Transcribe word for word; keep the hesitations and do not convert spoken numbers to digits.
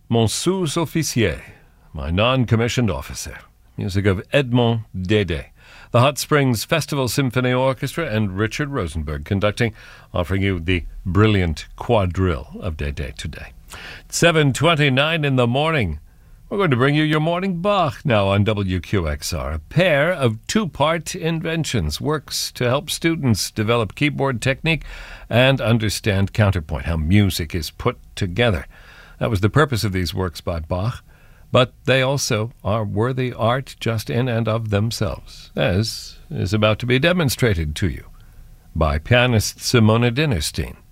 Mon sous-officier, my non-commissioned officer. Music of Edmond Dédé. The Hot Springs Festival Symphony Orchestra and Richard Rosenberg conducting, offering you the brilliant quadrille of Dédé today. seven twenty-nine in the morning. We're going to bring you your morning Bach now on W Q X R. A pair of two-part inventions, works to help students develop keyboard technique and understand counterpoint, how music is put together. That was the purpose of these works by Bach, but they also are worthy art just in and of themselves, as is about to be demonstrated to you by pianist Simona Dinnerstein.